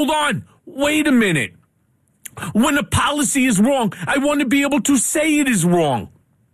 hold on, wait a minute. When a policy is wrong, I want to be able to say it is wrong.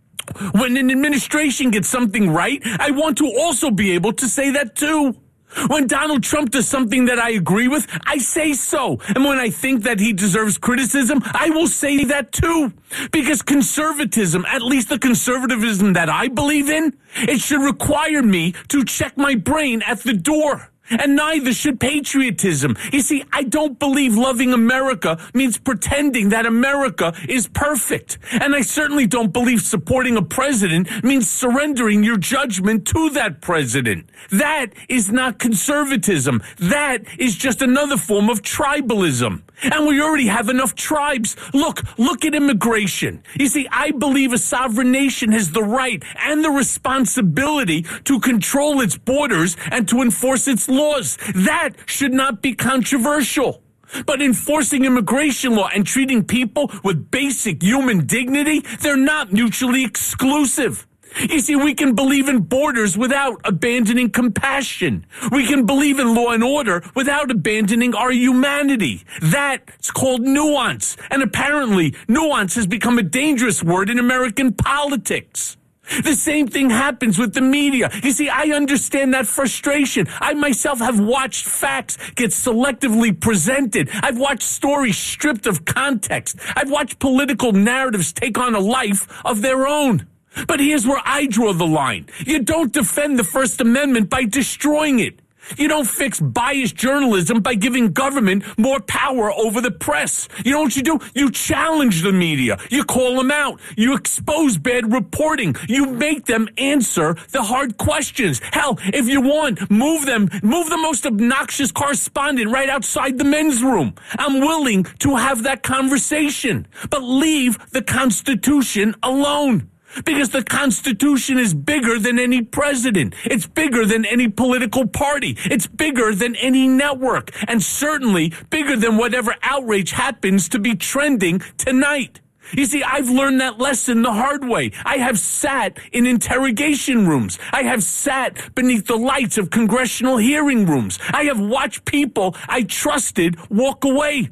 When an administration gets something right, I want to also be able to say that too. When Donald Trump does something that I agree with, I say so. And when I think that he deserves criticism, I will say that too. Because conservatism, at least the conservatism that I believe in, it should require me to check my brain at the door. And neither should patriotism. You see, I don't believe loving America means pretending that America is perfect. And I certainly don't believe supporting a president means surrendering your judgment to that president. That is not conservatism. That is just another form of tribalism. And we already have enough tribes. Look at immigration. You see, I believe a sovereign nation has the right and the responsibility to control its borders and to enforce its laws. That should not be controversial. But enforcing immigration law and treating people with basic human dignity, they're not mutually exclusive. You see, we can believe in borders without abandoning compassion. We can believe in law and order without abandoning our humanity. That's called nuance. And apparently, nuance has become a dangerous word in American politics. The same thing happens with the media. You see, I understand that frustration. I myself have watched facts get selectively presented. I've watched stories stripped of context. I've watched political narratives take on a life of their own. But here's where I draw the line. You don't defend the First Amendment by destroying it. You don't fix biased journalism by giving government more power over the press. You know what you do? You challenge the media. You call them out. You expose bad reporting. You make them answer the hard questions. Hell, if you want, move the most obnoxious correspondent right outside the men's room. I'm willing to have that conversation. But leave the Constitution alone. Because the Constitution is bigger than any president. It's bigger than any political party. It's bigger than any network. And certainly bigger than whatever outrage happens to be trending tonight. You see, I've learned that lesson the hard way. I have sat in interrogation rooms. I have sat beneath the lights of congressional hearing rooms. I have watched people I trusted walk away.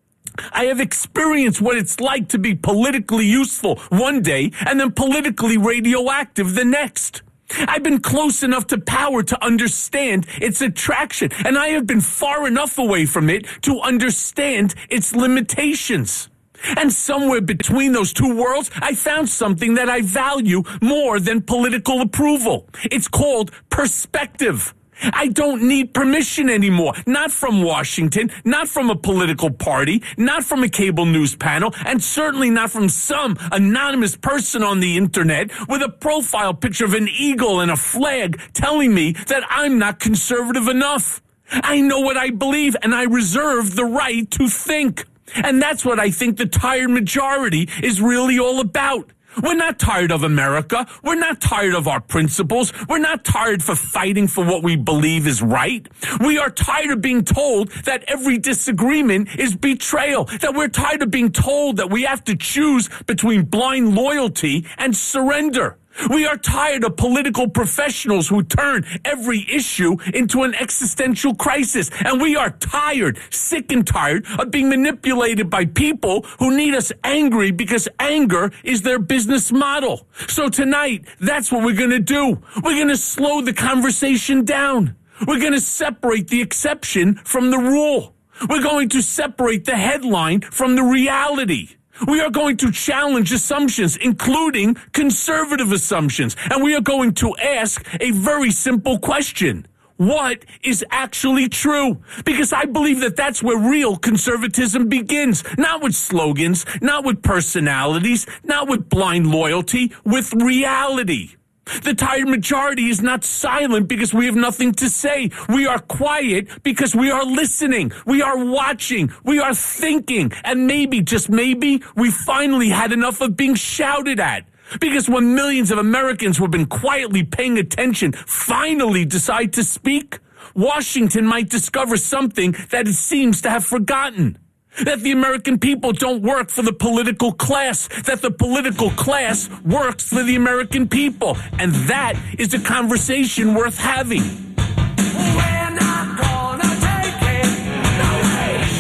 I have experienced what it's like to be politically useful one day and then politically radioactive the next. I've been close enough to power to understand its attraction, and I have been far enough away from it to understand its limitations. And somewhere between those two worlds, I found something that I value more than political approval. It's called perspective. I don't need permission anymore, not from Washington, not from a political party, not from a cable news panel, and certainly not from some anonymous person on the internet with a profile picture of an eagle and a flag telling me that I'm not conservative enough. I know what I believe, and I reserve the right to think. And that's what I think the tired majority is really all about. We're not tired of America. We're not tired of our principles. We're not tired for fighting for what we believe is right. We are tired of being told that every disagreement is betrayal, that we're tired of being told that we have to choose between blind loyalty and surrender. We are tired of political professionals who turn every issue into an existential crisis. And we are tired, sick and tired of being manipulated by people who need us angry because anger is their business model. So tonight, that's what we're going to do. We're going to slow the conversation down. We're going to separate the exception from the rule. We're going to separate the headline from the reality. We are going to challenge assumptions, including conservative assumptions. And we are going to ask a very simple question. What is actually true? Because I believe that that's where real conservatism begins. Not with slogans, not with personalities, not with blind loyalty, with reality. The tired majority is not silent because we have nothing to say. We are quiet because we are listening. We are watching. We are thinking. And maybe, just maybe, we finally had enough of being shouted at. Because when millions of Americans who have been quietly paying attention finally decide to speak, Washington might discover something that it seems to have forgotten. That the American people don't work for the political class, that the political class works for the American people. And that is a conversation worth having. We're not gonna take it. No way.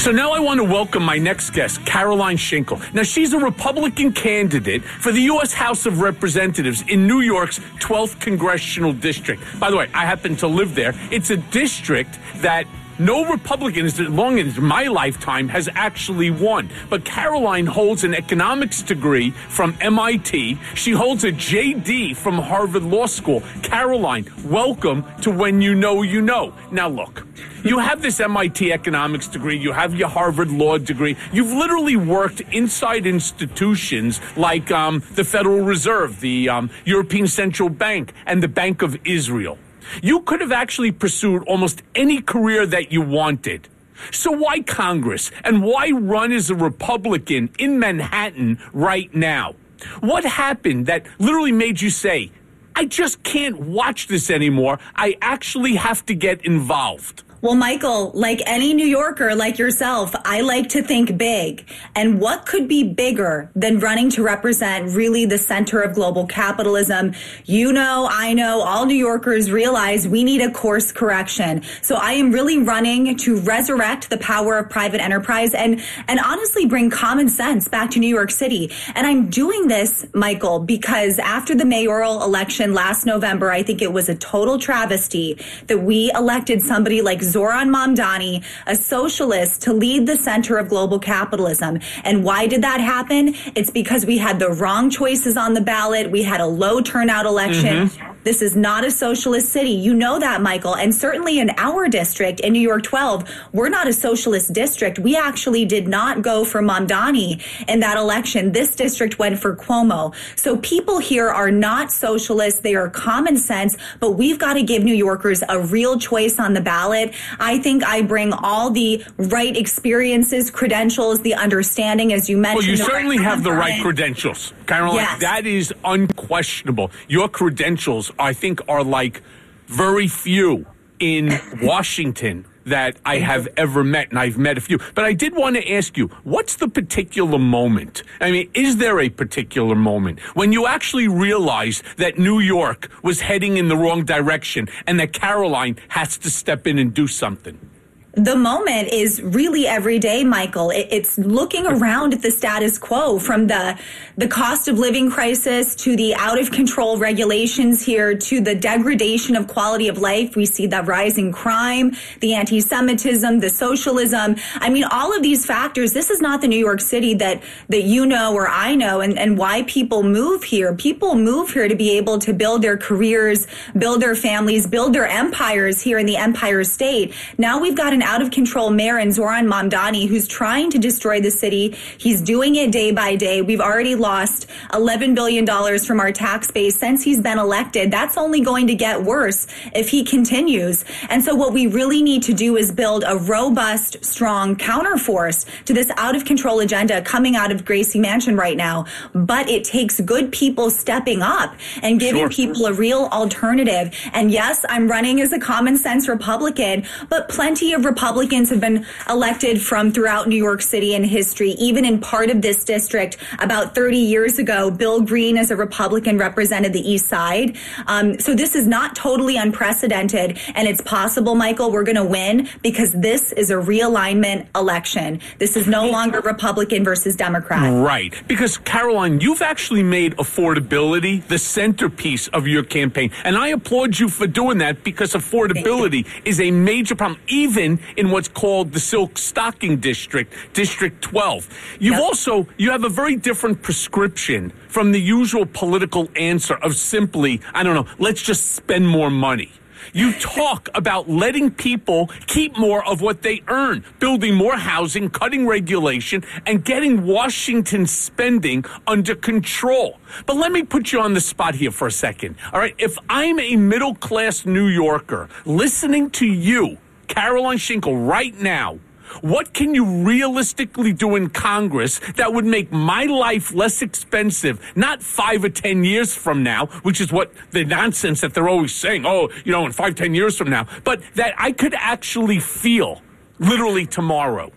So now I want to welcome my next guest, Caroline Shinkle. Now, she's a Republican candidate for the U.S. House of Representatives in New York's 12th Congressional District. By the way, I happen to live there. It's a district that no Republican, as long as my lifetime, has actually won. But Caroline holds an economics degree from MIT. She holds a JD from Harvard Law School. Caroline, welcome to When You Know, You Know. Now, look, you have this MIT economics degree. You have your Harvard Law degree. You've literally worked inside institutions like the Federal Reserve, the European Central Bank, and the Bank of Israel. You could have actually pursued almost any career that you wanted. So why Congress? And why run as a Republican in Manhattan right now? What happened that literally made you say, I just can't watch this anymore. I actually have to get involved? Well, Michael, like any New Yorker like yourself, I like to think big. And what could be bigger than running to represent really the center of global capitalism? You know, I know, all New Yorkers realize we need a course correction. So I am really running to resurrect the power of private enterprise and honestly bring common sense back to New York City. And I'm doing this, Michael, because after the mayoral election last November, I think it was a total travesty that we elected somebody like Zoran Mamdani, a socialist, to lead the center of global capitalism. And why did that happen? It's because we had the wrong choices on the ballot. We had a low turnout election. This is not a socialist city. You know that, Michael. And certainly in our district, in New York 12, we're not a socialist district. We actually did not go for Mamdani in that election. This district went for Cuomo. So people here are not socialists. They are common sense, but we've got to give New Yorkers a real choice on the ballot. I think I bring all the right experiences, credentials, the understanding, as you mentioned. Well, you certainly have the right credentials, Caroline. Yes. That is unquestionable. Your credentials, I think, are like very few in Washington that I have ever met, and I've met a few. But I did want to ask you, what's the particular moment? I mean, is there a particular moment when you actually realized that New York was heading in the wrong direction and that Caroline has to step in and do something? The moment is really every day, Michael. It's looking around at the status quo, from the cost of living crisis to the out of control regulations here to the degradation of quality of life. We see the rising crime, the anti-Semitism, the socialism. I mean, all of these factors. This is not the New York City that you know or I know, and why people move here. People move here to be able to build their careers, build their families, build their empires here in the Empire State. Now we've got an out-of-control mayor in Zoran Mamdani who's trying to destroy the city. He's doing it day by day. We've already lost $11 billion from our tax base since he's been elected. That's only going to get worse if he continues. And so what we really need to do is build a robust, strong counterforce to this out-of-control agenda coming out of Gracie Mansion right now. But it takes good people stepping up and giving people a real alternative. And yes, I'm running as a common sense Republican, but plenty of Republicans have been elected from throughout New York City in history, even in part of this district. About 30 years ago, Bill Green, as a Republican, represented the East Side. So this is not totally unprecedented, and it's possible, Michael, we're going to win because this is a realignment election. This is no longer Republican versus Democrat. Right. Because, Caroline, you've actually made affordability the centerpiece of your campaign, and I applaud you for doing that because affordability is a major problem, even in what's called the Silk Stocking District, District 12. You have a very different prescription from the usual political answer of simply, I don't know, let's just spend more money. You talk about letting people keep more of what they earn, building more housing, cutting regulation, and getting Washington spending under control. But let me put you on the spot here for a second. All right, if I'm a middle-class New Yorker listening to you, Caroline Shinkle, right now, what can you realistically do in Congress that would make my life less expensive, not 5 or 10 years from now, which is what the nonsense that they're always saying, in 5, 10 years from now, but that I could actually feel literally tomorrow?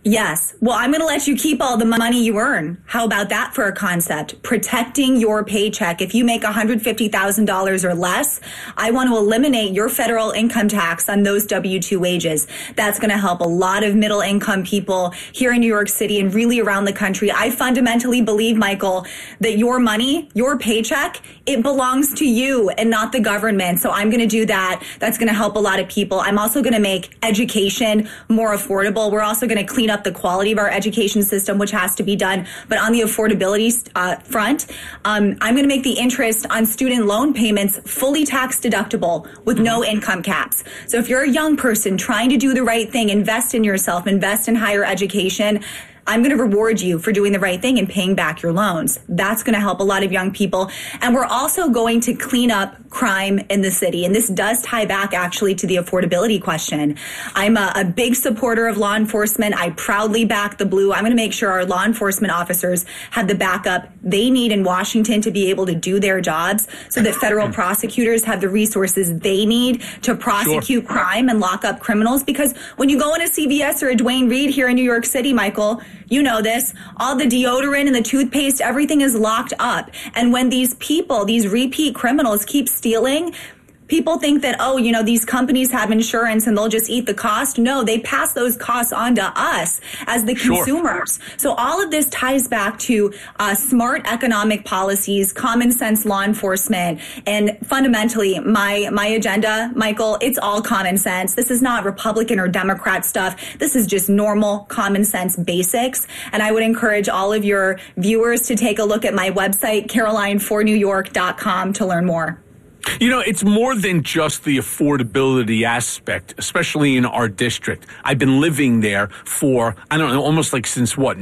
Yes. Well, I'm going to let you keep all the money you earn. How about that for a concept? Protecting your paycheck. If you make $150,000 or less, I want to eliminate your federal income tax on those W-2 wages. That's going to help a lot of middle income people here in New York City and really around the country. I fundamentally believe, Michael, that your money, your paycheck, it belongs to you and not the government. So I'm going to do that. That's going to help a lot of people. I'm also going to make education more affordable. We're also going to clean up the quality of our education system, which has to be done. But on the affordability front, I'm going to make the interest on student loan payments fully tax deductible with no income caps. So if you're a young person trying to do the right thing, invest in yourself, invest in higher education, I'm going to reward you for doing the right thing and paying back your loans. That's going to help a lot of young people. And we're also going to clean up crime in the city. And this does tie back actually to the affordability question. I'm a big supporter of law enforcement. I proudly back the blue. I'm going to make sure our law enforcement officers have the backup they need in Washington to be able to do their jobs so that federal prosecutors have the resources they need to prosecute crime and lock up criminals. Because when you go in a CVS or a Duane Reade here in New York City, Michael, you know this, all the deodorant and the toothpaste, everything is locked up. And when these people, these repeat criminals keep stealing, people think that, oh, you know, these companies have insurance and they'll just eat the cost. No, they pass those costs on to us as the consumers. So all of this ties back to smart economic policies, common sense law enforcement, and fundamentally my agenda, Michael, it's all common sense. This is not Republican or Democrat stuff. This is just normal common sense basics. And I would encourage all of your viewers to take a look at my website, caroline4newyork.com, to learn more. You know, it's more than just the affordability aspect, especially in our district. I've been living there for, I don't know, almost like since what,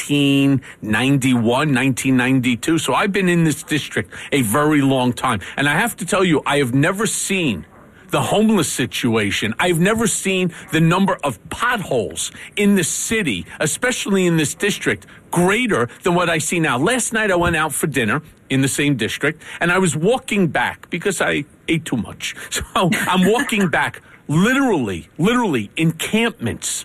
1991, 1992. So I've been in this district a very long time. And I have to tell you, I have never seen the homeless situation. I've never seen the number of potholes in the city, especially in this district, greater than what I see now. Last night I went out for dinner in the same district, and I was walking back because I ate too much. So I'm walking back, literally encampments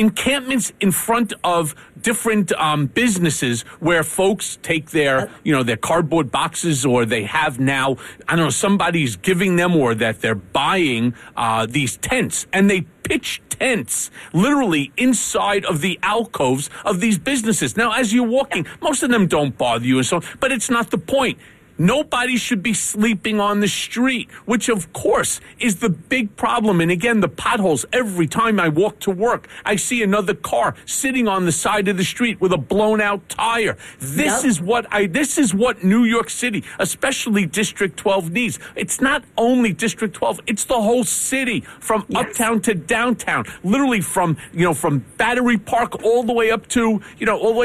in front of different businesses where folks take their, you know, their cardboard boxes, or they have now, I don't know, somebody's giving them, or that they're buying these tents, and they pitch tents literally inside of the alcoves of these businesses. Now, as you're walking, most of them don't bother you and so on, but it's not the point. Nobody should be sleeping on the street, which, of course, is the big problem. And again, the potholes. Every time I walk to work, I see another car sitting on the side of the street with a blown-out tire. This is what New York City, especially District 12, needs. It's not only District 12; it's the whole city, from uptown to downtown. Literally from Battery Park all the way up to, I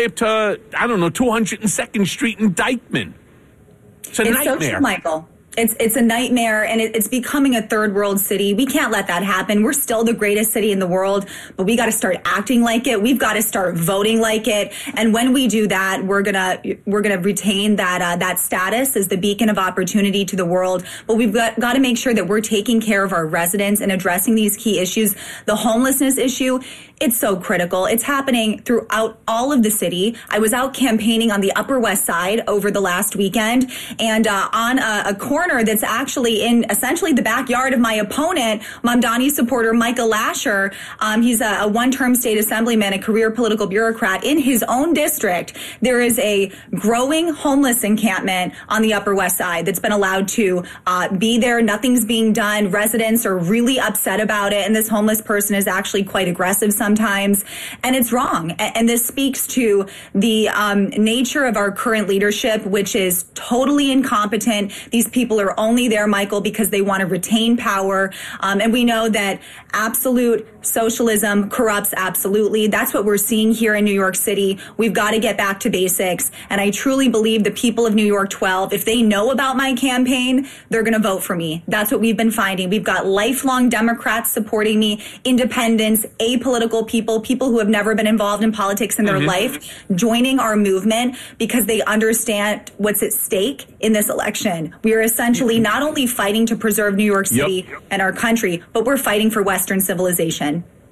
don't know, 202nd Street in Dyckman. It's nightmare. So true, Michael. It's a nightmare, and it's becoming a third world city. We can't let that happen. We're still the greatest city in the world, but we got to start acting like it. We've got to start voting like it. And when we do that, we're gonna retain that status as the beacon of opportunity to the world. But we've got to make sure that we're taking care of our residents and addressing these key issues. The homelessness issue, it's so critical. It's happening throughout all of the city. I was out campaigning on the Upper West Side over the last weekend, and on a corner that's actually in essentially the backyard of my opponent, Mamdani supporter Michael Lasher. He's a one-term state assemblyman, a career political bureaucrat. In his own district, there is a growing homeless encampment on the Upper West Side that's been allowed to be there. Nothing's being done. Residents are really upset about it, and this homeless person is actually quite aggressive sometimes, and it's wrong. And this speaks to the nature of our current leadership, which is totally incompetent. These people are only there, Michael, because they want to retain power. And we know that absolute socialism corrupts absolutely. That's what we're seeing here in New York City. We've got to get back to basics. And I truly believe the people of New York 12, if they know about my campaign, they're going to vote for me. That's what we've been finding. We've got lifelong Democrats supporting me, independents, apolitical people who have never been involved in politics in their life, joining our movement because they understand what's at stake in this election. We are essentially not only fighting to preserve New York City and our country, but we're fighting for Western civilization.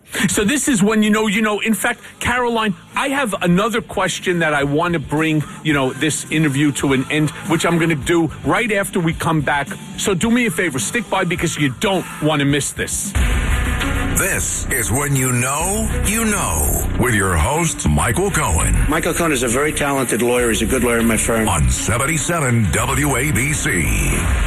So this is when you know. In fact, Caroline, I have another question that I want to bring, this interview to an end, which I'm going to do right after we come back. So do me a favor, stick by because you don't want to miss this. This is When You Know, with your host, Michael Cohen. Michael Cohen is a very talented lawyer. He's a good lawyer in my firm. On 77 WABC.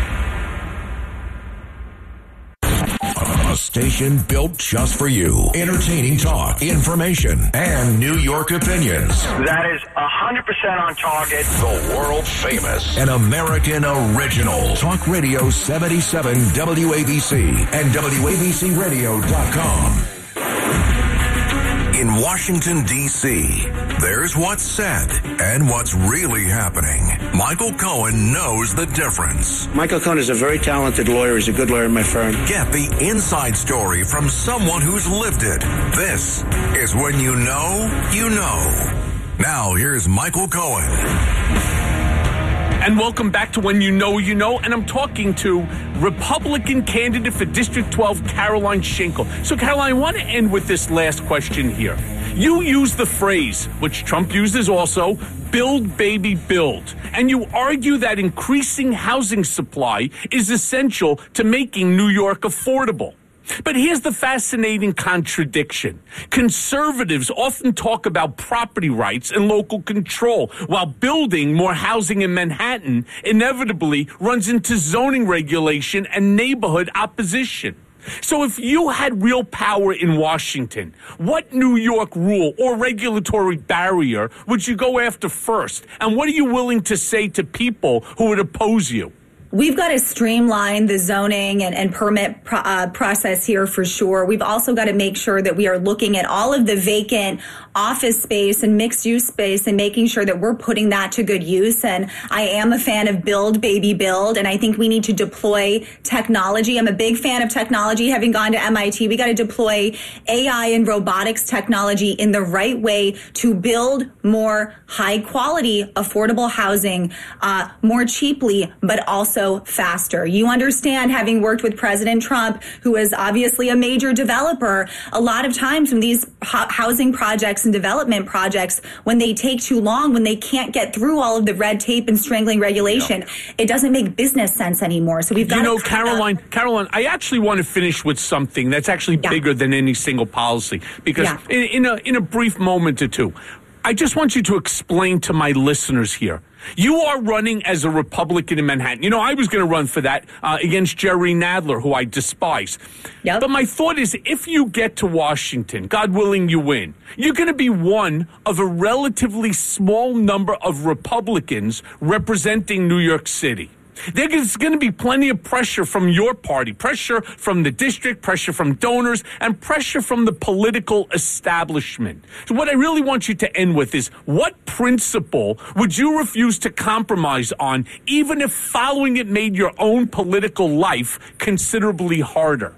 A station built just for you. Entertaining talk, information, and New York opinions. That is 100% on target. The world famous and American original. Talk Radio 77 WABC and WABCRadio.com. In Washington, D.C., there's what's said and what's really happening. Michael Cohen knows the difference. Michael Cohen is a very talented lawyer. He's a good lawyer in my firm. Get the inside story from someone who's lived it. This is When You Know, Now, here's Michael Cohen. And welcome back to When You Know, and I'm talking to Republican candidate for District 12, Caroline Schenkel. So, Caroline, I want to end with this last question here. You use the phrase, which Trump uses also, build, baby, build. And you argue that increasing housing supply is essential to making New York affordable. But here's the fascinating contradiction. Conservatives often talk about property rights and local control, while building more housing in Manhattan inevitably runs into zoning regulation and neighborhood opposition. So if you had real power in Washington, what New York rule or regulatory barrier would you go after first? And what are you willing to say to people who would oppose you? We've got to streamline the zoning and permit process here for sure. We've also got to make sure that we are looking at all of the vacant office space and mixed use space and making sure that we're putting that to good use. And I am a fan of build, baby, build. And I think we need to deploy technology. I'm a big fan of technology, having gone to MIT. We got to deploy AI and robotics technology in the right way to build more high quality, affordable housing more cheaply, but also faster. You understand, having worked with President Trump, who is obviously a major developer, a lot of times when these housing projects and development projects, when they take too long, when they can't get through all of the red tape and strangling regulation, it doesn't make business sense anymore. So we've got Caroline, I actually want to finish with something that's actually bigger than any single policy, because in a brief moment or two, I just want you to explain to my listeners here. You are running as a Republican in Manhattan. I was going to run for that against Jerry Nadler, who I despise. Yep. But my thought is, if you get to Washington, God willing you win, you're going to be one of a relatively small number of Republicans representing New York City. There's going to be plenty of pressure from your party, pressure from the district, pressure from donors, and pressure from the political establishment. So what I really want you to end with is, what principle would you refuse to compromise on, even if following it made your own political life considerably harder?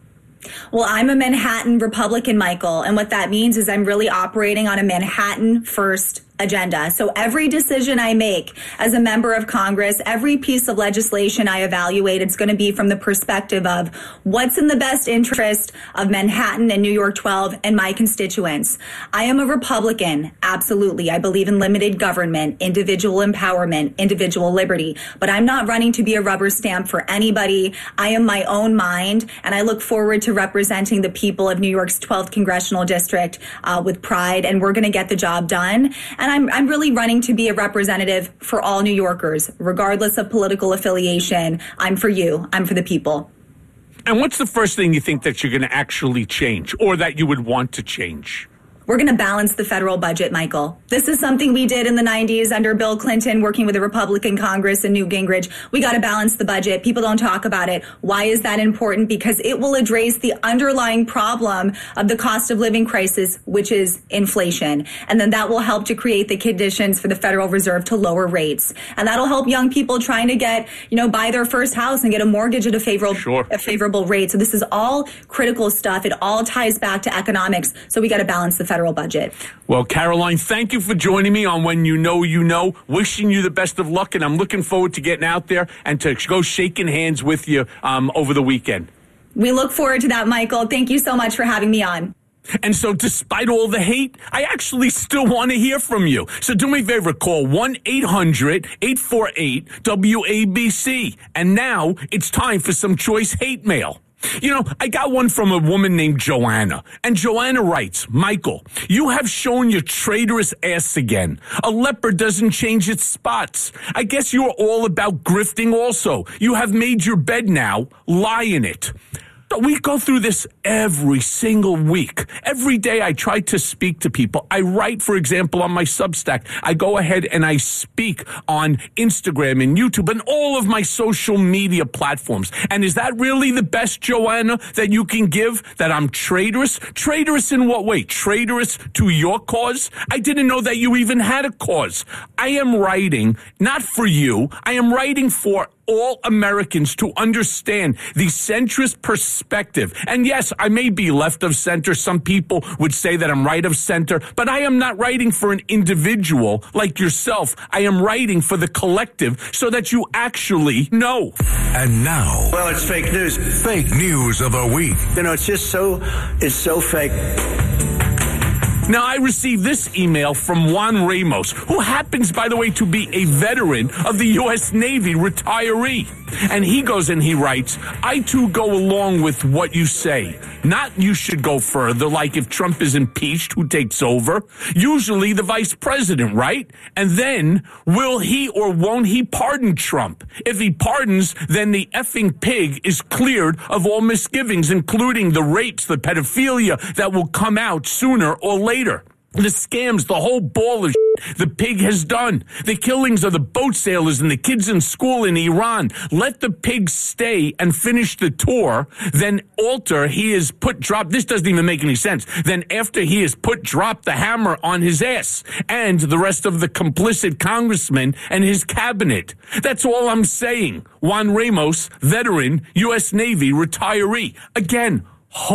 Well, I'm a Manhattan Republican, Michael, and what that means is I'm really operating on a Manhattan first agenda. So every decision I make as a member of Congress, every piece of legislation I evaluate, it's going to be from the perspective of what's in the best interest of Manhattan and New York 12 and my constituents. I am a Republican, absolutely. I believe in limited government, individual empowerment, individual liberty, but I'm not running to be a rubber stamp for anybody. I am my own mind, and I look forward to representing the people of New York's 12th congressional district with pride, and we're going to get the job done. And I'm really running to be a representative for all New Yorkers, regardless of political affiliation. I'm for you. I'm for the people. And what's the first thing you think that you're going to actually change, or that you would want to change? We're going to balance the federal budget, Michael. This is something we did in the 90s under Bill Clinton, working with the Republican Congress and Newt Gingrich. We got to balance the budget. People don't talk about it. Why is that important? Because it will address the underlying problem of the cost of living crisis, which is inflation. And then that will help to create the conditions for the Federal Reserve to lower rates. And that'll help young people trying to get, buy their first house and get a mortgage at a favorable rate. So this is all critical stuff. It all ties back to economics. So we got to balance the federal budget. Well, Caroline, thank you for joining me on When You Know. Wishing you the best of luck, and I'm looking forward to getting out there and to go shaking hands with you over the weekend. We look forward to that, Michael. Thank you so much for having me on. And so despite all the hate, I actually still want to hear from you. So do me a favor, call 1-800-848-WABC. And now it's time for some choice hate mail. You know, I got one from a woman named Joanna. And Joanna writes, Michael, you have shown your traitorous ass again. A leopard doesn't change its spots. I guess you're all about grifting also. You have made your bed now. Lie in it. We go through this every single week. Every day I try to speak to people. I write, for example, on my Substack. I go ahead and I speak on Instagram and YouTube and all of my social media platforms. And is that really the best, Joanna, that you can give? That I'm traitorous? Traitorous in what way? Traitorous to your cause? I didn't know that you even had a cause. I am writing, not for you. I am writing for all Americans to understand the centrist perspective. And yes, I may be left of center. Some people would say that I'm right of center, but I am not writing for an individual like yourself. I am writing for the collective so that you actually know. And now, Well, it's fake news. fake news of the week. You know, it's so fake. Now, I received this email from Juan Ramos, who happens, by the way, to be a veteran of the U.S. Navy, retiree. And he goes and he writes, I too go along with what you say. Not you should go further, like if Trump is impeached, who takes over? Usually the vice president, right? And then, will he or won't he pardon Trump? If he pardons, then the effing pig is cleared of all misgivings, including the rapes, the pedophilia that will come out sooner or later. The scams, the whole ball of shit the pig has done. The killings of the boat sailors and the kids in school in Iran. Let the pig stay and finish the tour. Then alter, he is drop. This doesn't even make any sense. Then after he is drop the hammer on his ass and the rest of the complicit congressman and his cabinet. That's all I'm saying. Juan Ramos, veteran, U.S. Navy, retiree. Again,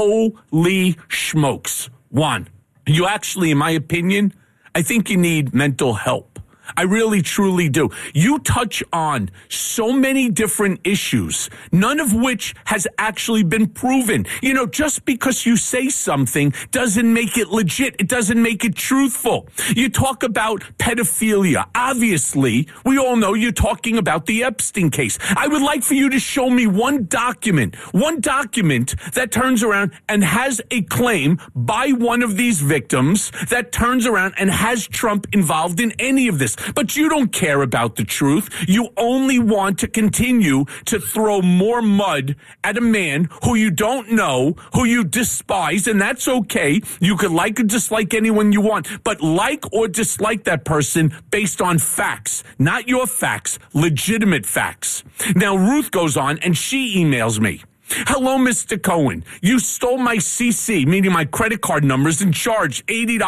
holy smokes. Juan. You actually, in my opinion, I think you need mental help. I really, truly do. You touch on so many different issues, none of which has actually been proven. You know, just because you say something doesn't make it legit. It doesn't make it truthful. You talk about pedophilia. Obviously, we all know you're talking about the Epstein case. I would like for you to show me one document that turns around and has a claim by one of these victims that turns around and has Trump involved in any of this. But you don't care about the truth. You only want to continue to throw more mud at a man who you don't know, who you despise, and that's okay. You could like or dislike anyone you want, but like or dislike that person based on facts, not your facts, legitimate facts. Now, Ruth goes on and she emails me. Hello, Mr. Cohen. You stole my CC, meaning my credit card numbers, and charged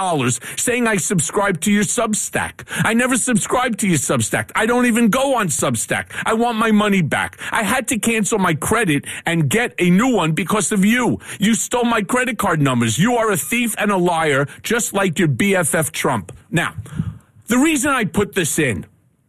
$80 saying I subscribed to your Substack. I never subscribed to your Substack. I don't even go on Substack. I want my money back. I had to cancel my credit and get a new one because of you. You stole my credit card numbers. You are a thief and a liar, just like your BFF Trump. Now, the reason I put this in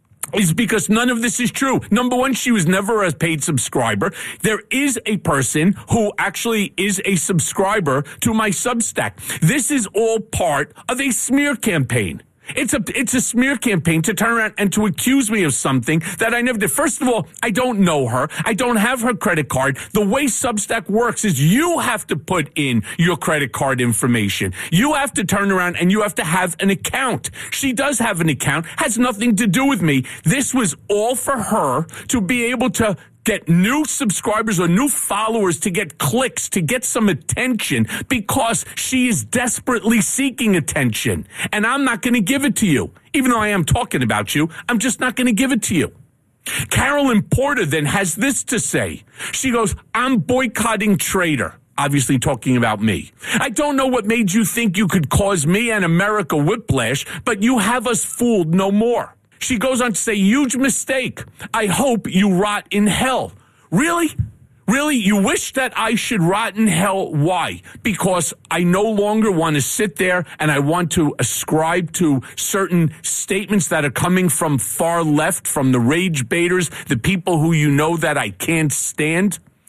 is because none of this is true. Number one, she was never a paid subscriber. There is a person who actually is a subscriber to my Substack. This is all part of a smear campaign. It's a smear campaign to turn around and to accuse me of something that I never did. First of all, I don't know her. I don't have her credit card. The way Substack works is you have to put in your credit card information. You have to turn around and you have to have an account. She does have an account. Has nothing to do with me. This was all for her to be able to get new subscribers or new followers, to get clicks, to get some attention, because she is desperately seeking attention. And I'm not going to give it to you. Even though I am talking about you, I'm just not going to give it to you. Carolyn Porter then has this to say. She goes, I'm boycotting Trader. Obviously talking about me. I don't know what made you think you could cause me and America whiplash, but you have us fooled no more. She goes on to say, huge mistake. I hope you rot in hell. Really? Really? You wish that I should rot in hell? Why? Because I no longer want to sit there and I want to ascribe to certain statements that are coming from far left, from the rage baiters, the people who you know that I can't stand.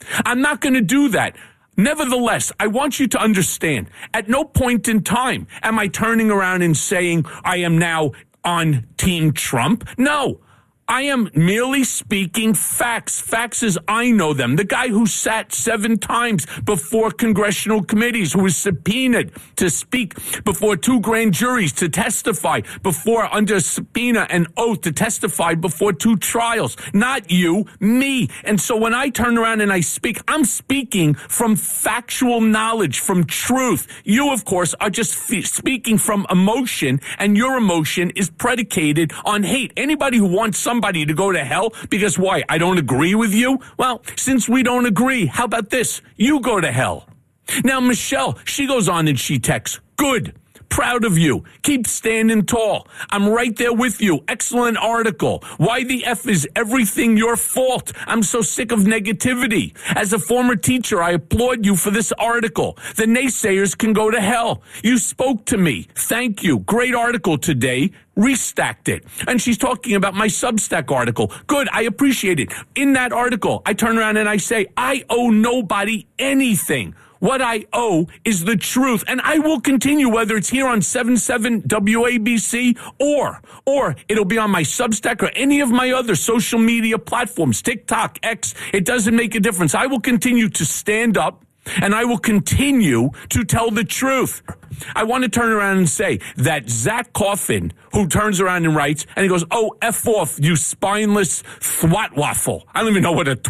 I'm not going to do that. Nevertheless, I want you to understand, at no point in time am I turning around and saying I am now on Team Trump. No. I am merely speaking facts. Facts as I know them. The guy who sat 7 times before congressional committees, who was subpoenaed to speak before 2 grand juries, to testify before under subpoena and oath, to testify before 2 trials. Not you, me. And so when I turn around and I speak, I'm speaking from factual knowledge, from truth. You, of course, are just speaking from emotion, and your emotion is predicated on hate. Anybody who wants somebody to go to hell because why? I don't agree with you? Well, since we don't agree, how about this? You go to hell. Now, Michelle, she goes on and she texts, good. Proud of you. Keep standing tall. I'm right there with you. Excellent article. Why the F is everything your fault? I'm so sick of negativity. As a former teacher, I applaud you for this article. The naysayers can go to hell. You spoke to me. Thank you. Great article today. Restacked it. And she's talking about my Substack article. Good. I appreciate it. In that article, I turn around and I say, I owe nobody anything. What I owe is the truth, and I will continue, whether it's here on 77 WABC or it'll be on my Substack or any of my other social media platforms, TikTok, X. It doesn't make a difference. I will continue to stand up, and I will continue to tell the truth. I want to turn around and say that Zach Coffin, who turns around and writes, and he goes, oh, F off, you spineless twat waffle. I don't even know what a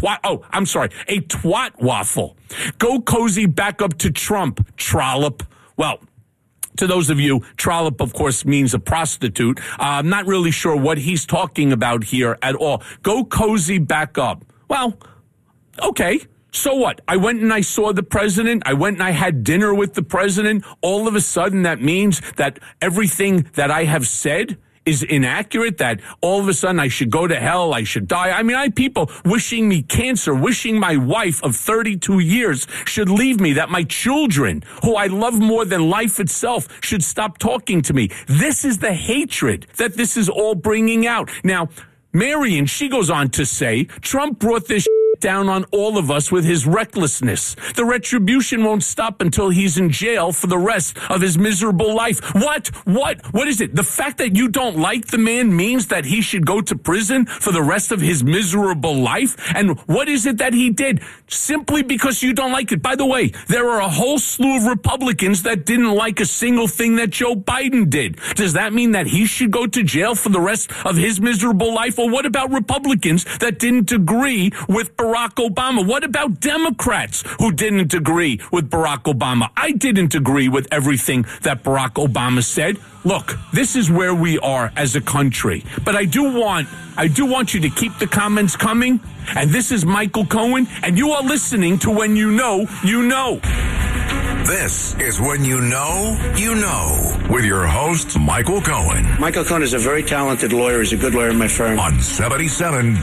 twat waffle. Go cozy back up to Trump, trollop. Well, to those of you, trollop, of course, means a prostitute. I'm not really sure what he's talking about here at all. Go cozy back up. Well, okay. So what? I went and I saw the president. I went and I had dinner with the president. All of a sudden, that means that everything that I have said is inaccurate, that all of a sudden I should go to hell, I should die. I mean, I have people wishing me cancer, wishing my wife of 32 years should leave me, that my children, who I love more than life itself, should stop talking to me. This is the hatred that this is all bringing out. Now, Marion, she goes on to say, Trump brought this down on all of us with his recklessness. The retribution won't stop until he's in jail for the rest of his miserable life. What is it? The fact that you don't like the man means that he should go to prison for the rest of his miserable life? And what is it that he did? Simply because you don't like it. By the way, there are a whole slew of Republicans that didn't like a single thing that Joe Biden did. Does that mean that he should go to jail for the rest of his miserable life? Or what about Republicans that didn't agree with Barack Obama? What about Democrats who didn't agree with Barack Obama? I didn't agree with everything that Barack Obama said. Look, this is where we are as a country. But I do want you to keep the comments coming. And this is Michael Cohen, and you are listening to When You Know, You Know. This is When You Know, with your host, Michael Cohen. Michael Cohen is a very talented lawyer. He's a good lawyer in my firm. On 77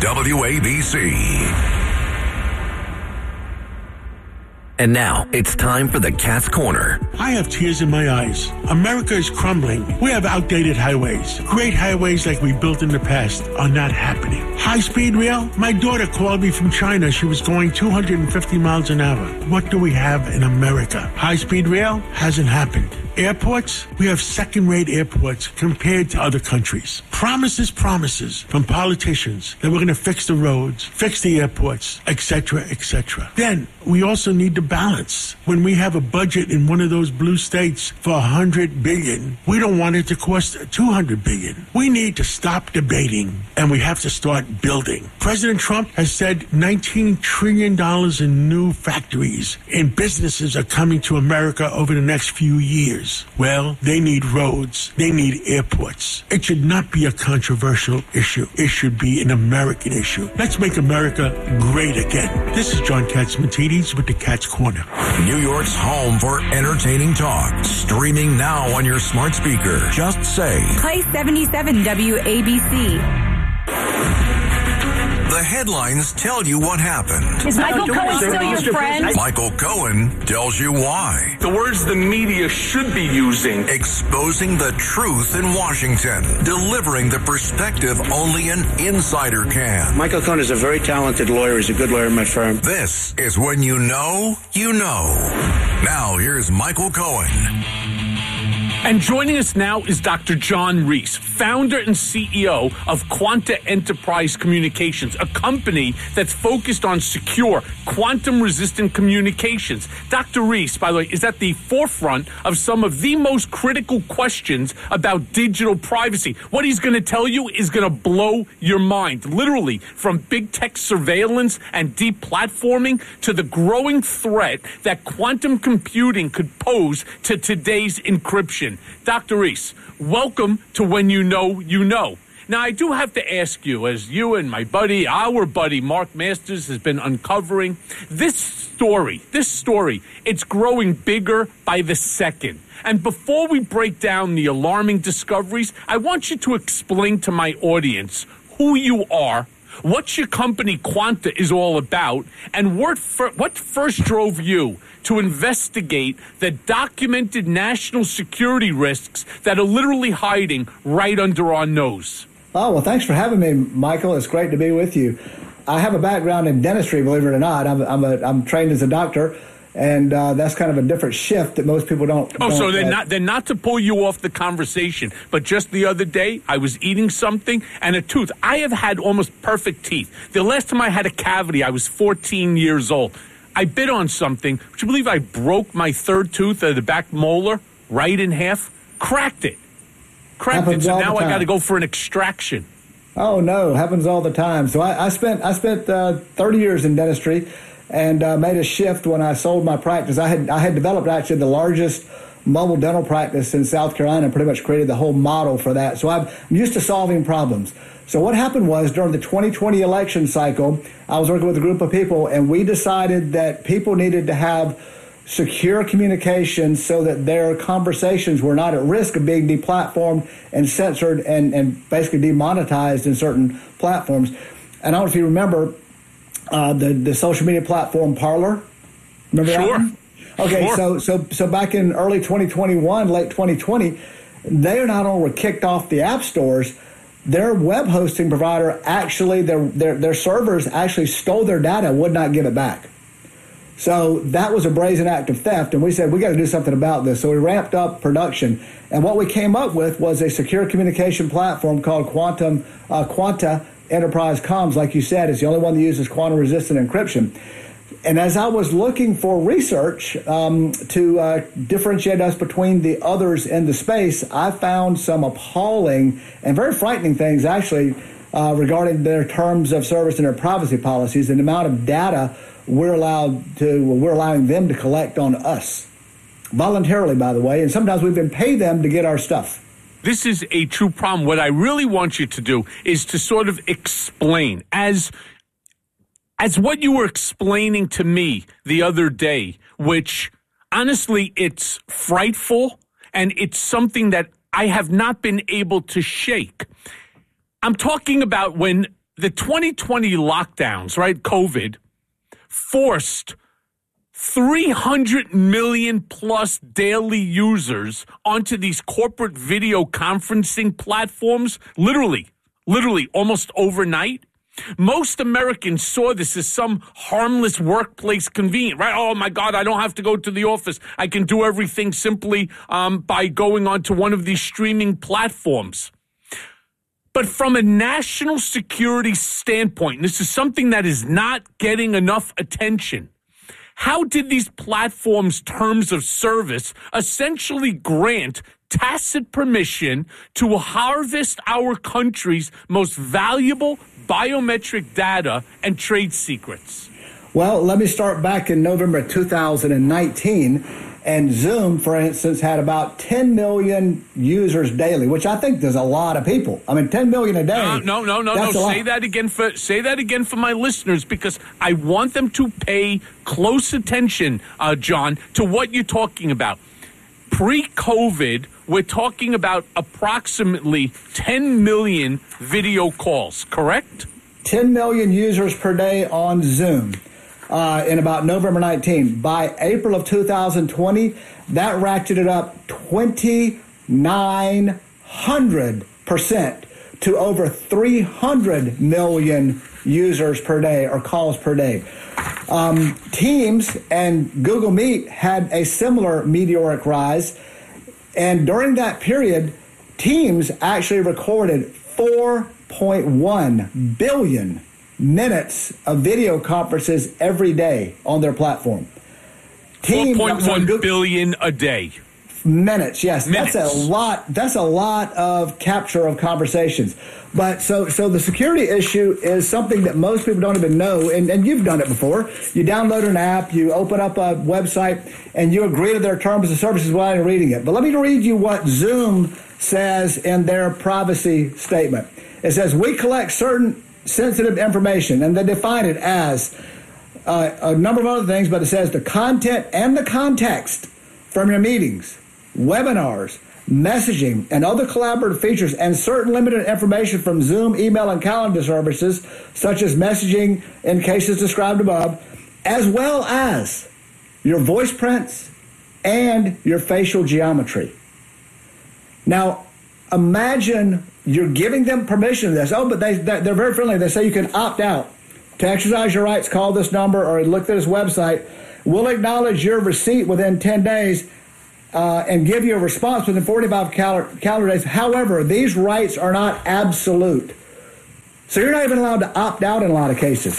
WABC. And now it's time for the Cat's Corner. I have tears in my eyes. America is crumbling. We have outdated highways. Great highways like we built in the past are not happening. High-speed rail? My daughter called me from China. She was going 250 miles an hour. What do we have in America? High-speed rail hasn't happened. Airports? We have second-rate airports compared to other countries. Promises from politicians that we're going to fix the roads, fix the airports, etc., etc. Then we also need to balance. When we have a budget in one of those blue states for $100 billion, we don't want it to cost $200 billion. We need to stop debating, and we have to start building. President Trump has said $19 trillion in new factories and businesses are coming to America over the next few years. Well, they need roads. They need airports. It should not be a controversial issue. It should be an American issue. Let's make America great again. This is John Catsimatidis with the Cat's Corner. New York's home for entertaining talk. Streaming now on your smart speaker. Just say, play 77 WABC. The headlines tell you what happened. Is Michael Cohen still your friend? Michael Cohen tells you why. The words the media should be using. Exposing the truth in Washington. Delivering the perspective only an insider can. Michael Cohen is a very talented lawyer. He's a good lawyer in my firm. This is when you know, you know. Now, here's Michael Cohen. And joining us now is Dr. John Reese, founder and CEO of Quanta Enterprise Communications, a company that's focused on secure, quantum-resistant communications. Dr. Reese, by the way, is at the forefront of some of the most critical questions about digital privacy. What he's going to tell you is going to blow your mind, literally, from big tech surveillance and deplatforming to the growing threat that quantum computing could pose to today's encryption. Dr. Reese, welcome to When You Know, You Know. Now, I do have to ask you, as you and our buddy, Mark Masters, has been uncovering this story, it's growing bigger by the second. And before we break down the alarming discoveries, I want you to explain to my audience who you are, what your company Quanta is all about, and what first drove you to investigate the documented national security risks that are literally hiding right under our nose. Oh, well, thanks for having me, Michael. It's great to be with you. I have a background in dentistry, believe it or not. I'm trained as a doctor, and that's kind of a different shift that most people don't. So they're not to pull you off the conversation, but just the other day I was eating something and a tooth. I have had almost perfect teeth. The last time I had a cavity, I was 14 years old. I bit on something. Would you believe I broke my third tooth of the back molar right in half? Cracked it. So now I got to go for an extraction. Oh no, happens all the time. So I spent 30 years in dentistry, and made a shift when I sold my practice. I had developed actually the largest mobile dental practice in South Carolina, and pretty much created the whole model for that. So I'm used to solving problems. So what happened was, during the 2020 election cycle, I was working with a group of people, and we decided that people needed to have secure communication so that their conversations were not at risk of being deplatformed and censored and basically demonetized in certain platforms. And I don't know if you remember the social media platform Parler. Remember that one? Okay, sure. So back in early 2021, late 2020, they not only were kicked off the app stores, their web hosting provider actually, their servers actually stole their data, would not give it back. So that was a brazen act of theft, and we said, we got to do something about this. So we ramped up production, and what we came up with was a secure communication platform called Quanta Enterprise Comms. Like you said, it's the only one that uses quantum-resistant encryption. And as I was looking for research to differentiate us between the others in the space, I found some appalling and very frightening things, actually, regarding their terms of service and their privacy policies and the amount of data we're allowing them to collect on us. Voluntarily, by the way, and sometimes we even pay them to get our stuff. This is a true problem. What I really want you to do is to sort of explain, as what you were explaining to me the other day, which honestly, it's frightful, and it's something that I have not been able to shake. I'm talking about when the 2020 lockdowns, right, COVID, forced 300 million plus daily users onto these corporate video conferencing platforms, literally almost overnight. Most Americans saw this as some harmless workplace convenience, right? Oh, my God, I don't have to go to the office. I can do everything simply by going onto one of these streaming platforms. But from a national security standpoint, this is something that is not getting enough attention. How did these platforms' terms of service essentially grant tacit permission to harvest our country's most valuable biometric data and trade secrets? Well, let me start back in November 2019. And Zoom, for instance, had about 10 million users daily, which I think is a lot of people. I mean, 10 million a day. No. Say that again for my listeners, because I want them to pay close attention, John, to what you're talking about. Pre-COVID, we're talking about approximately 10 million video calls, correct? 10 million users per day on Zoom in about November 19. By April of 2020, that ratcheted up 2,900% to over 300 million users per day or calls per day. Teams and Google Meet had a similar meteoric rise. And during that period, Teams actually recorded 4.1 billion minutes of video conferences every day on their platform. 4.1 billion a day. Minutes, yes. Minutes. That's a lot. That's a lot of capture of conversations. But so the security issue is something that most people don't even know, and you've done it before. You download an app, you open up a website, and you agree to their terms and services without even reading it. But let me read you what Zoom says in their privacy statement. It says, we collect certain sensitive information, and they define it as a number of other things, but it says the content and the context from your meetings, webinars, messaging, and other collaborative features, and certain limited information from Zoom, email, and calendar services, such as messaging in cases described above, as well as your voice prints and your facial geometry. Now, imagine you're giving them permission to this. Oh, but they're very friendly. They say you can opt out. To exercise your rights, call this number or look at this website. We'll acknowledge your receipt within 10 days and give you a response within 45 calendar days. However, these rights are not absolute. So you're not even allowed to opt out in a lot of cases.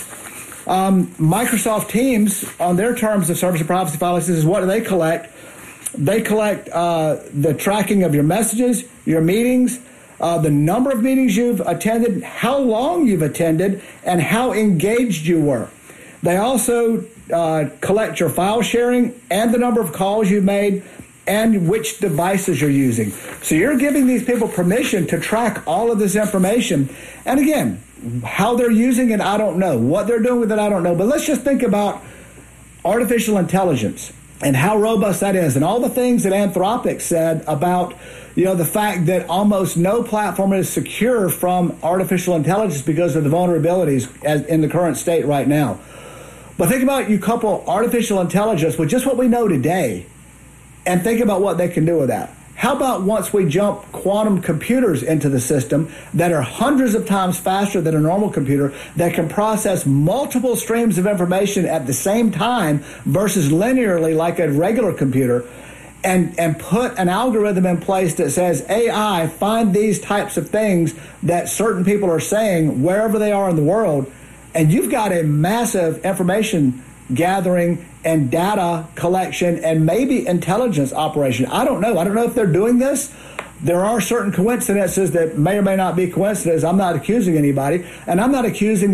Microsoft Teams, on their terms of service and privacy policies, is what do they collect? They collect the tracking of your messages, your meetings, the number of meetings you've attended, how long you've attended, and how engaged you were. They also collect your file sharing and the number of calls you've made and which devices you're using. So you're giving these people permission to track all of this information. And again, how they're using it, I don't know. What they're doing with it, I don't know. But let's just think about artificial intelligence and how robust that is, and all the things that Anthropic said about, the fact that almost no platform is secure from artificial intelligence because of the vulnerabilities as in the current state right now. But think about, you couple artificial intelligence with just what we know today, and think about what they can do with that. How about once we jump quantum computers into the system that are hundreds of times faster than a normal computer, that can process multiple streams of information at the same time versus linearly like a regular computer, and put an algorithm in place that says, AI, find these types of things that certain people are saying wherever they are in the world, and you've got a massive information gathering and data collection and maybe intelligence operation. I don't know. I don't know if they're doing this. There are certain coincidences that may or may not be coincidences. I'm not accusing anybody, and I'm not accusing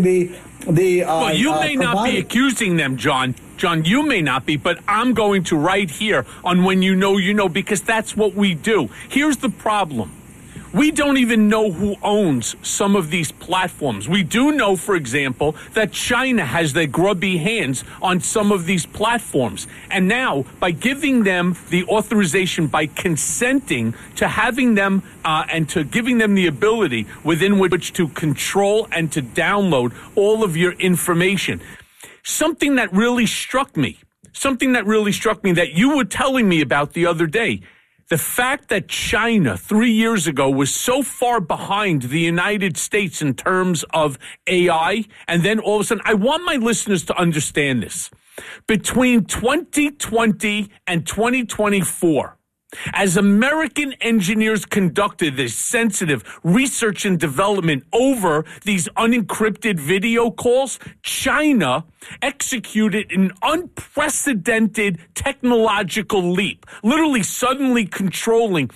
well, you may not be accusing them, John. John, you may not be, but I'm going to right here on When You Know, because that's what we do. Here's the problem. We don't even know who owns some of these platforms. We do know, for example, that China has their grubby hands on some of these platforms. And now, by giving them the authorization, by consenting to having them and to giving them the ability within which to control and to download all of your information, something that really struck me that you were telling me about the other day, the fact that China 3 years ago was so far behind the United States in terms of AI, and then all of a sudden, I want my listeners to understand this. Between 2020 and 2024, as American engineers conducted this sensitive research and development over these unencrypted video calls, China executed an unprecedented technological leap, literally suddenly controlling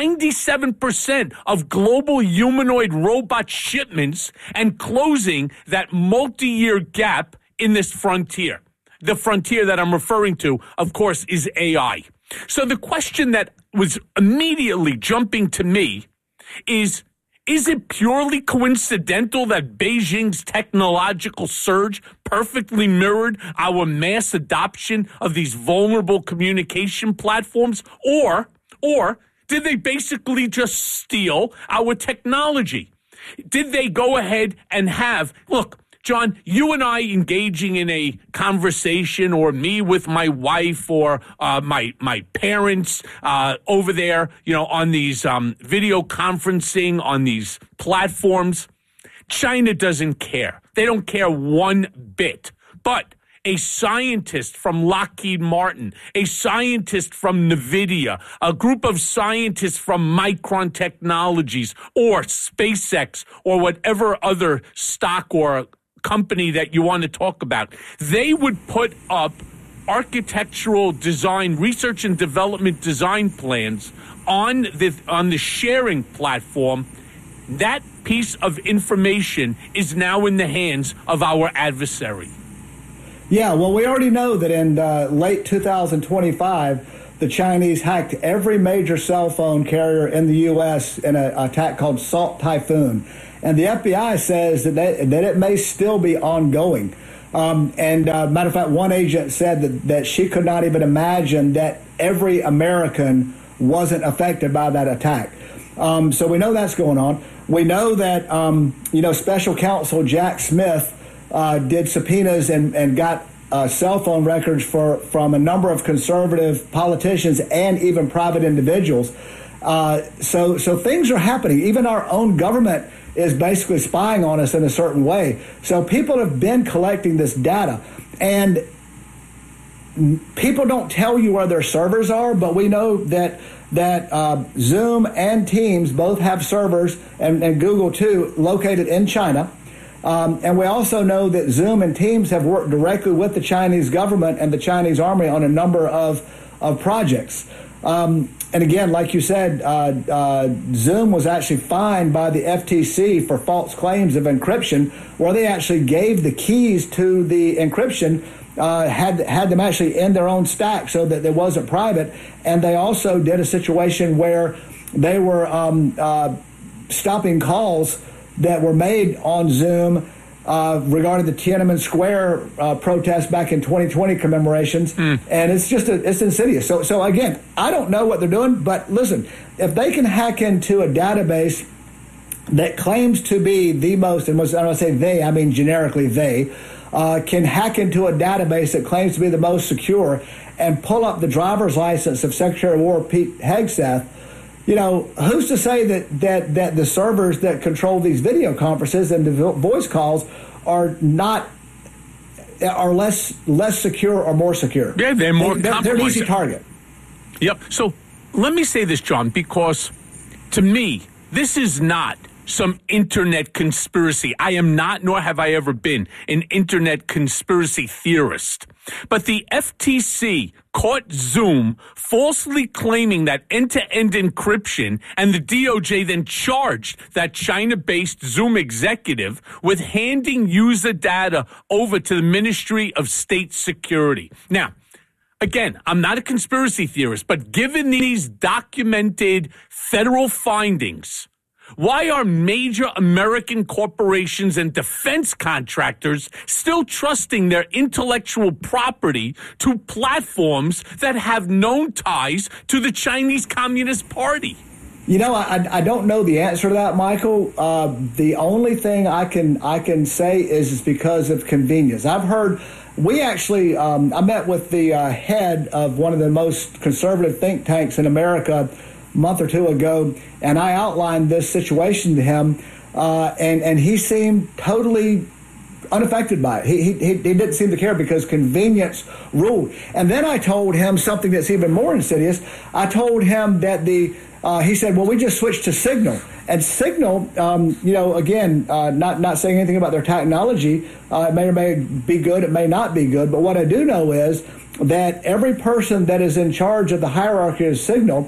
97% of global humanoid robot shipments and closing that multi-year gap in this frontier. The frontier that I'm referring to, of course, is AI. So the question that was immediately jumping to me is it purely coincidental that Beijing's technological surge perfectly mirrored our mass adoption of these vulnerable communication platforms? Or did they basically just steal our technology? Did they go ahead and have, look, John, you and I engaging in a conversation, or me with my wife or my parents over there, on these video conferencing on these platforms, China doesn't care. They don't care one bit. But a scientist from Lockheed Martin, a scientist from NVIDIA, a group of scientists from Micron Technologies or SpaceX or whatever other stock or company that you want to talk about, they would put up architectural design, research and development design plans on the sharing platform. That piece of information is now in the hands of our adversary. Yeah, well, we already know that in late 2025, the Chinese hacked every major cell phone carrier in the U.S. in an attack called Salt Typhoon. And the FBI says that it may still be ongoing. Matter of fact, one agent said that she could not even imagine that every American wasn't affected by that attack. So we know that's going on. We know that, Special Counsel Jack Smith did subpoenas and got cell phone records from a number of conservative politicians and even private individuals. So things are happening. Even our own government is basically spying on us in a certain way. So people have been collecting this data, and people don't tell you where their servers are, but we know that Zoom and Teams both have servers, and Google too, located in China. And we also know that Zoom and Teams have worked directly with the Chinese government and the Chinese army on a number of projects. And again, like you said, Zoom was actually fined by the FTC for false claims of encryption, where they actually gave the keys to the encryption, had them actually in their own stack so that it wasn't private. And they also did a situation where they were stopping calls that were made on Zoom regarding the Tiananmen Square protest back in 2020 commemorations. And it's insidious. So again, I don't know what they're doing, but listen, if they can hack into a database that claims to be the most, and when I say they, I mean generically they, can hack into a database that claims to be the most secure and pull up the driver's license of Secretary of War Pete Hegseth, who's to say that the servers that control these video conferences and the voice calls are less secure or more secure? Yeah, they're more compromised. They're an easy target. Yep. So let me say this, John, because to me, this is not some internet conspiracy. I am not, nor have I ever been, an internet conspiracy theorist. But the FTC caught Zoom falsely claiming that end-to-end encryption, and the DOJ then charged that China-based Zoom executive with handing user data over to the Ministry of State Security. Now, again, I'm not a conspiracy theorist, but given these documented federal findings, why are major American corporations and defense contractors still trusting their intellectual property to platforms that have known ties to the Chinese Communist Party? I don't know the answer to that, Michael. The only thing I can say is it's because of convenience. I've heard. We actually, I met with the head of one of the most conservative think tanks in America a month or two ago, and I outlined this situation to him, and he seemed totally unaffected by it. He didn't seem to care because convenience ruled. And then I told him something that's even more insidious. I told him that he said, well, we just switched to Signal. And Signal, again, not saying anything about their technology. It may or may be good, it may not be good. But what I do know is that every person that is in charge of the hierarchy of Signal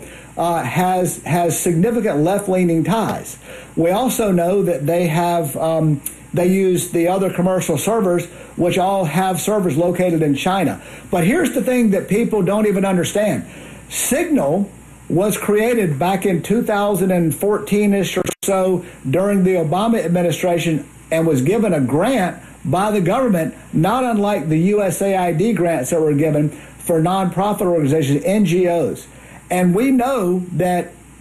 has significant left-leaning ties. We also know that they have they use the other commercial servers, which all have servers located in China. But here's the thing that people don't even understand. Signal was created back in 2014-ish or so during the Obama administration and was given a grant by the government, not unlike the USAID grants that were given for nonprofit organizations, NGOs. And we know that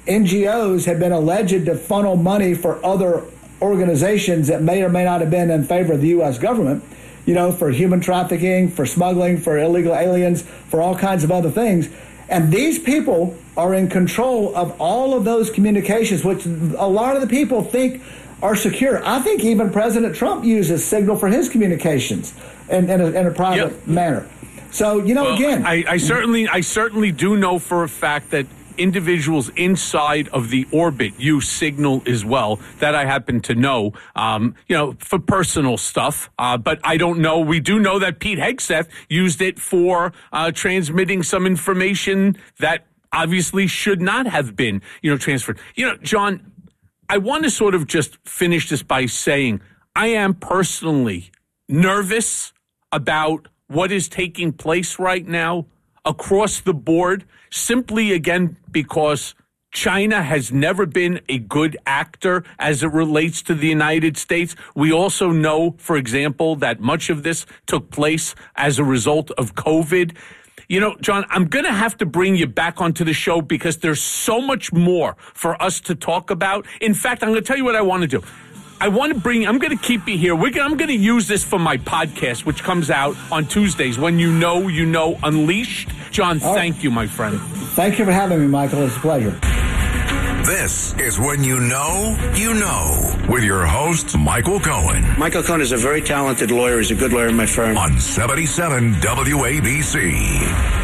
NGOs have been alleged to funnel money for other organizations that may or may not have been in favor of the U.S. government, for human trafficking, for smuggling, for illegal aliens, for all kinds of other things. And these people are in control of all of those communications, which a lot of the people think are secure. I think even President Trump uses Signal for his communications in a private manner. So, again, I certainly do know for a fact that individuals inside of the orbit use Signal as well. That I happen to know, for personal stuff. But I don't know. We do know that Pete Hegseth used it for transmitting some information that obviously should not have been, transferred. John, I want to sort of just finish this by saying I am personally nervous about what is taking place right now across the board, simply, again, because China has never been a good actor as it relates to the United States. We also know, for example, that much of this took place as a result of COVID. John, I'm going to have to bring you back onto the show because there's so much more for us to talk about. In fact, I'm going to tell you what I want to do. I'm going to keep you here. I'm going to use this for my podcast, which comes out on Tuesdays, When You Know, Unleashed. John, thank you, my friend. Thank you for having me, Michael. It's a pleasure. This is When You Know, with your host, Michael Cohen. Michael Cohen is a very talented lawyer. He's a good lawyer in my firm. On 77 WABC.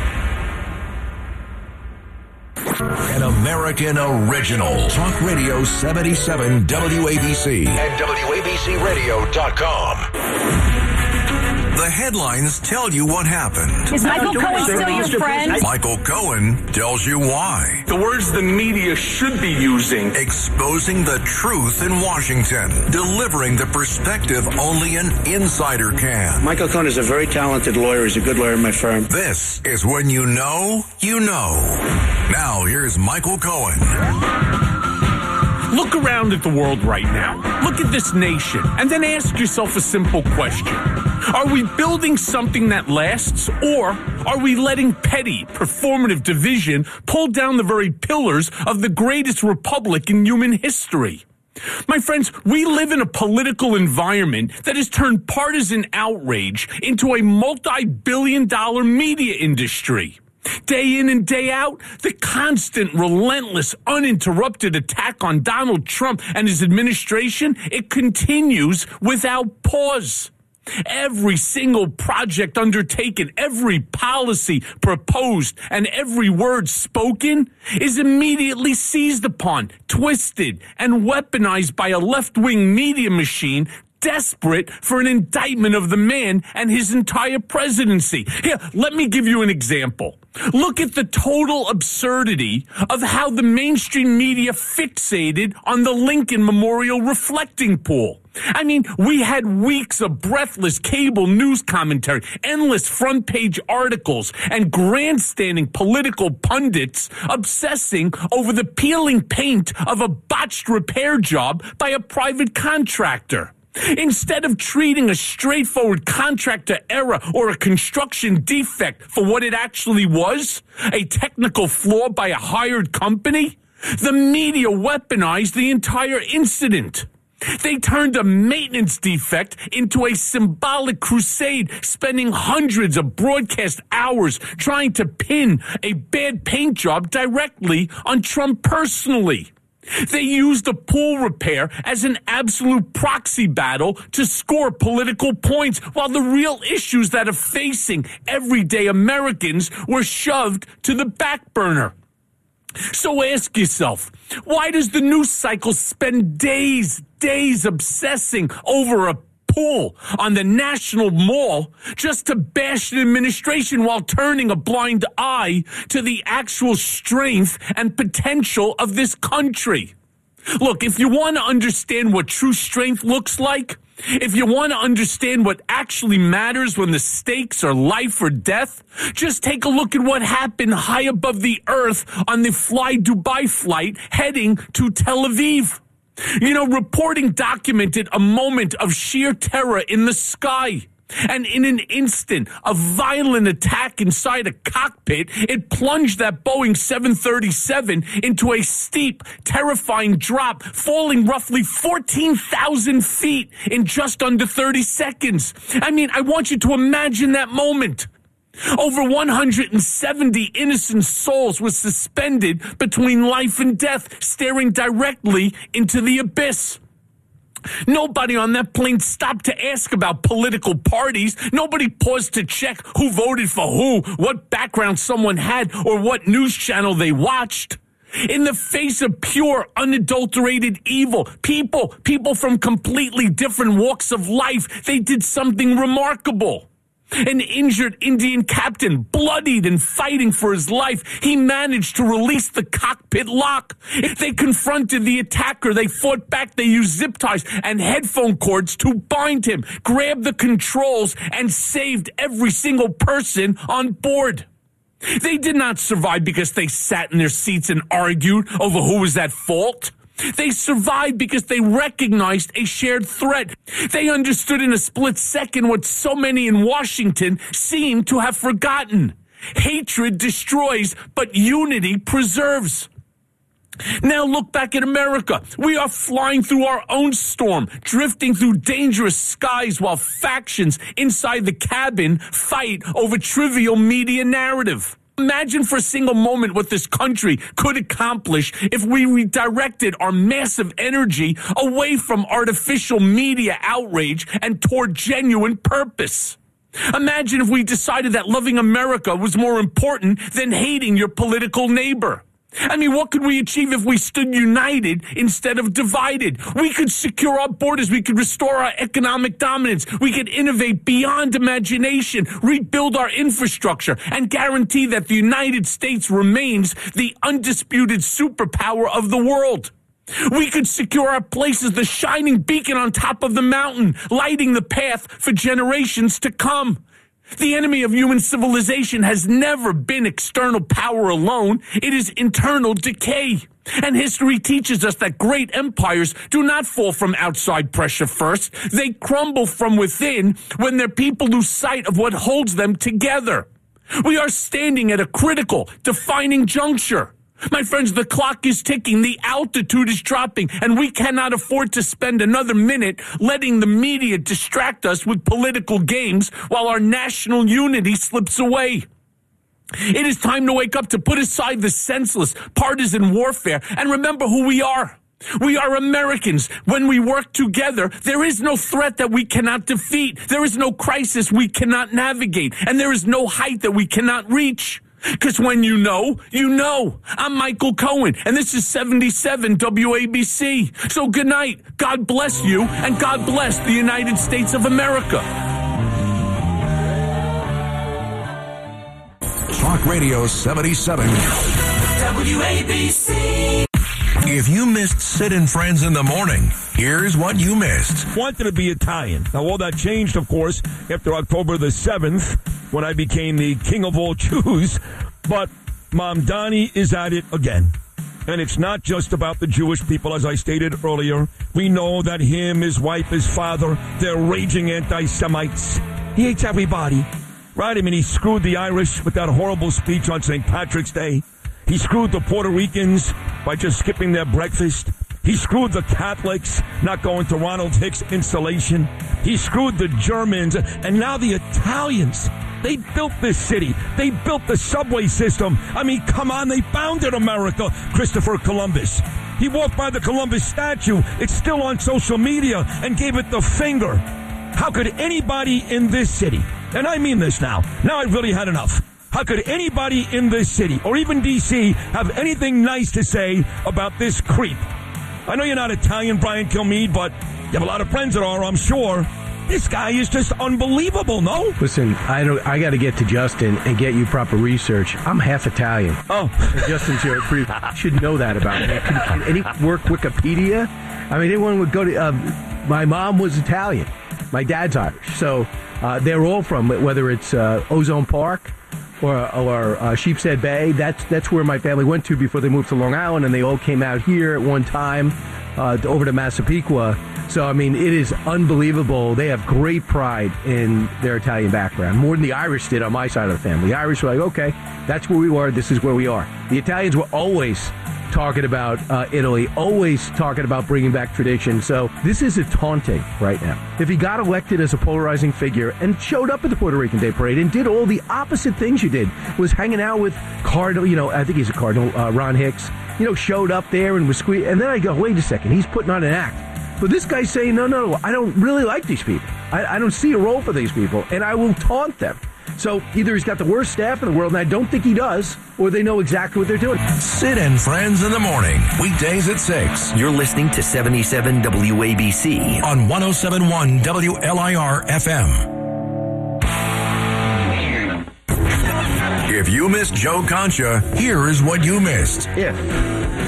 An American original. Talk Radio 77 WABC. And WABCRadio.com. The headlines tell you what happened. Is Michael Cohen still your friend? Michael Cohen tells you why. The words the media should be using. Exposing the truth in Washington. Delivering the perspective only an insider can. Michael Cohen is a very talented lawyer. He's a good lawyer in my firm. This is When You Know. Now, here's Michael Cohen. Look around at the world right now. Look at this nation. And then ask yourself a simple question. Are we building something that lasts, or are we letting petty, performative division pull down the very pillars of the greatest republic in human history? My friends, we live in a political environment that has turned partisan outrage into a multi-billion-dollar media industry. Day in and day out, the constant, relentless, uninterrupted attack on Donald Trump and his administration, it continues without pause. Every single project undertaken, every policy proposed, and every word spoken is immediately seized upon, twisted, and weaponized by a left-wing media machine desperate for an indictment of the man and his entire presidency. Here, let me give you an example. Look at the total absurdity of how the mainstream media fixated on the Lincoln Memorial reflecting pool. I mean, we had weeks of breathless cable news commentary, endless front page articles, and grandstanding political pundits obsessing over the peeling paint of a botched repair job by a private contractor. Instead of treating a straightforward contractor error or a construction defect for what it actually was, a technical flaw by a hired company, the media weaponized the entire incident. They turned a maintenance defect into a symbolic crusade, spending hundreds of broadcast hours trying to pin a bad paint job directly on Trump personally. They used the pool repair as an absolute proxy battle to score political points, while the real issues that are facing everyday Americans were shoved to the back burner. So ask yourself, why does the news cycle spend days obsessing over a pool on the National Mall just to bash the administration while turning a blind eye to the actual strength and potential of this country? Look, if you want to understand what true strength looks like, if you want to understand what actually matters when the stakes are life or death, just take a look at what happened high above the earth on the Fly Dubai flight heading to Tel Aviv. You know, reporting documented a moment of sheer terror in the sky. And in an instant, a violent attack inside a cockpit, it plunged that Boeing 737 into a steep, terrifying drop, falling roughly 14,000 feet in just under 30 seconds. I mean, I want you to imagine that moment. Over 170 innocent souls were suspended between life and death, staring directly into the abyss. Nobody on that plane stopped to ask about political parties. Nobody paused to check who voted for who, what background someone had, or what news channel they watched. In the face of pure, unadulterated evil, people from completely different walks of life, they did something remarkable. An injured Indian captain, bloodied and fighting for his life, he managed to release the cockpit lock. They confronted the attacker. They fought back. They used zip ties and headphone cords to bind him, grabbed the controls, and saved every single person on board. They did not survive because they sat in their seats and argued over who was at fault. They survived because they recognized a shared threat. They understood in a split second what so many in Washington seem to have forgotten. Hatred destroys, but unity preserves. Now look back at America. We are flying through our own storm, drifting through dangerous skies while factions inside the cabin fight over trivial media narrative. Imagine for a single moment what this country could accomplish if we redirected our massive energy away from artificial media outrage and toward genuine purpose. Imagine if we decided that loving America was more important than hating your political neighbor. I mean, what could we achieve if we stood united instead of divided? We could secure our borders. We could restore our economic dominance. We could innovate beyond imagination, rebuild our infrastructure, and guarantee that the United States remains the undisputed superpower of the world. We could secure our place as the shining beacon on top of the mountain, lighting the path for generations to come. The enemy of human civilization has never been external power alone. It is internal decay. And history teaches us that great empires do not fall from outside pressure first. They crumble from within when their people lose sight of what holds them together. We are standing at a critical, defining juncture. My friends, the clock is ticking, the altitude is dropping, and we cannot afford to spend another minute letting the media distract us with political games while our national unity slips away. It is time to wake up, to put aside the senseless partisan warfare, and remember who we are. We are Americans. When we work together, there is no threat that we cannot defeat. There is no crisis we cannot navigate, and there is no height that we cannot reach. Because when you know, you know. I'm Michael Cohen, and this is 77 WABC. So good night. God bless you, and God bless the United States of America. Talk Radio 77. WABC. If you missed Sid and Friends in the morning, here's what you missed. Wanted to be Italian. Now, all that changed, of course, after October the 7th, when I became the king of all Jews. But Mamdani is at it again. And it's not just about the Jewish people, as I stated earlier. We know that him, his wife, his father, they're raging anti-Semites. He hates everybody, right? I mean, he screwed the Irish with that horrible speech on St. Patrick's Day. He screwed the Puerto Ricans by just skipping their breakfast. He screwed the Catholics, not going to Ronald Hicks' installation. He screwed the Germans, and now the Italians. They built this city. They built the subway system. I mean, come on, they founded America, Christopher Columbus. He walked by the Columbus statue. It's still on social media, and gave it the finger. How could anybody in this city, and I mean this now I've really had enough. How could anybody in this city, or even D.C., have anything nice to say about this creep? I know you're not Italian, Brian Kilmeade, but you have a lot of friends that are, I'm sure. This guy is just unbelievable, no? Listen, I got to get to Justin and get you proper research. I'm half Italian. Oh. And Justin should know that about me. Can any work Wikipedia? I mean, anyone would go to... my mom was Italian. My dad's Irish. So they're all from, whether it's Ozone Park or Sheepshead Bay. That's where my family went to before they moved to Long Island, and they all came out here at one time over to Massapequa. So, I mean, it is unbelievable. They have great pride in their Italian background, more than the Irish did on my side of the family. The Irish were like, okay, that's where we were. This is where we are. The Italians were always talking about Italy, always talking about bringing back tradition. So this is a taunting right now. If he got elected as a polarizing figure and showed up at the Puerto Rican Day Parade and did all the opposite things you did, was hanging out with Cardinal, I think he's a Cardinal, Ron Hicks, showed up there and was squeezed. And then I go, wait a second, he's putting on an act. But this guy's saying, no, I don't really like these people. I don't see a role for these people, and I will taunt them. So either he's got the worst staff in the world, and I don't think he does, or they know exactly what they're doing. Sid and Friends in the morning, weekdays at 6. You're listening to 77 WABC on 107.1 WLIR FM. If you missed Joe Concha, here is what you missed. If